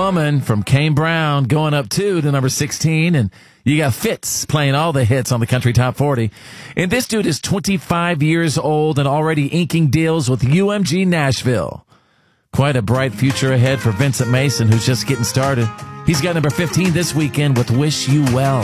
Woman from Kane Brown going up 2 to number 16. And you got Fitz playing all the hits on the Country Top 40. And this dude is 25 years old and already inking deals with UMG Nashville. Quite a bright future ahead for Vincent Mason, who's just getting started. He's got number 15 this weekend with Wish You Well.